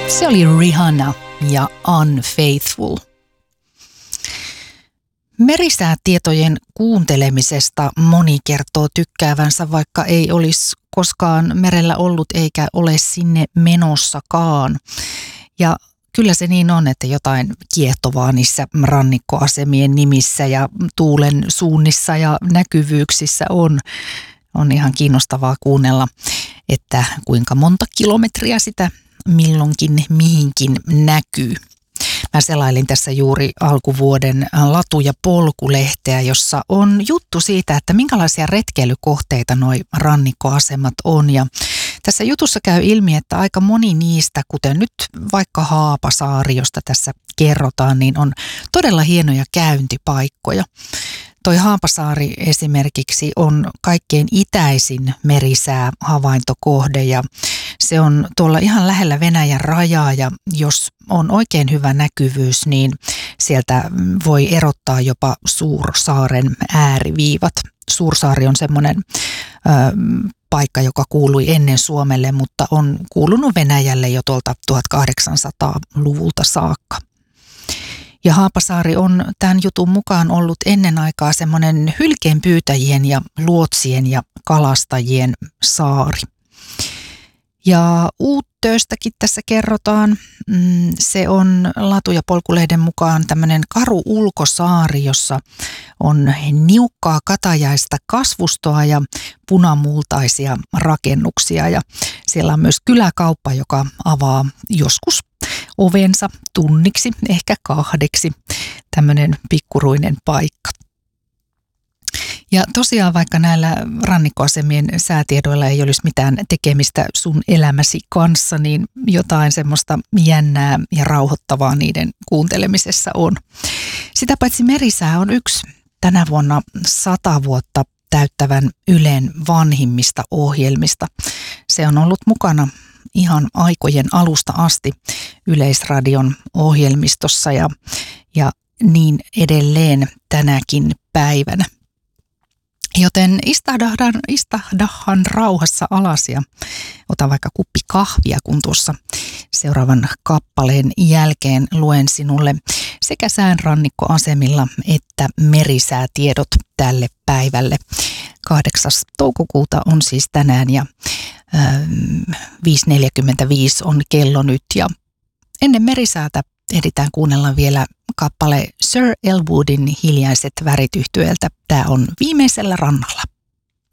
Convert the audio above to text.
Se oli Rihanna ja Unfaithful. Merisäätietojen kuuntelemisesta moni kertoo tykkäävänsä, vaikka ei olisi koskaan merellä ollut eikä ole sinne menossakaan. Ja kyllä se niin on, että jotain kiehtovaa niissä rannikkoasemien nimissä ja tuulen suunnissa ja näkyvyyksissä on. On ihan kiinnostavaa kuunnella, että kuinka monta kilometriä sitä milloinkin mihinkin näkyy. Mä selailin tässä juuri alkuvuoden Latu- ja polkulehteä, jossa on juttu siitä, että minkälaisia retkeilykohteita noi rannikkoasemat on. Ja tässä jutussa käy ilmi, että aika moni niistä, kuten nyt vaikka Haapasaari, josta tässä kerrotaan, niin on todella hienoja käyntipaikkoja. Toi Haapasaari esimerkiksi on kaikkein itäisin merisäähavaintokohde ja se on tuolla ihan lähellä Venäjän rajaa ja jos on oikein hyvä näkyvyys, niin sieltä voi erottaa jopa Suursaaren ääriviivat. Suursaari on semmoinen paikka, joka kuului ennen Suomelle, mutta on kuulunut Venäjälle jo tuolta 1800-luvulta saakka. Ja Haapasaari on tämän jutun mukaan ollut ennen aikaa semmoinen hylkeenpyytäjien ja luotsien ja kalastajien saari. Ja Uuttööstäkin tässä kerrotaan. Se on Latu- ja polkulehden mukaan tämmöinen karu ulkosaari, jossa on niukkaa katajaista kasvustoa ja punamultaisia rakennuksia. Ja siellä on myös kyläkauppa, joka avaa joskus ovensa tunniksi, ehkä 2. Tämmöinen pikkuruinen paikka. Ja tosiaan vaikka näillä rannikkoasemien säätiedoilla ei olisi mitään tekemistä sun elämäsi kanssa, niin jotain semmoista jännää ja rauhoittavaa niiden kuuntelemisessa on. Sitä paitsi merisää on yksi tänä vuonna 100 vuotta täyttävän Ylen vanhimmista ohjelmista. Se on ollut mukana ihan aikojen alusta asti Yleisradion ohjelmistossa ja niin edelleen tänäkin päivänä. Joten istahdahan rauhassa alas ja ota vaikka kuppi kahvia, kun tuossa seuraavan kappaleen jälkeen luen sinulle sekä säänrannikkoasemilla että merisäätiedot tälle päivälle. 8. toukokuuta on siis tänään ja 5.45 on kello nyt ja ennen merisäätä ehditään kuunnella vielä kappale Sir Elwoodin Hiljaiset värit -yhtyeeltä. Tämä on Viimeisellä rannalla.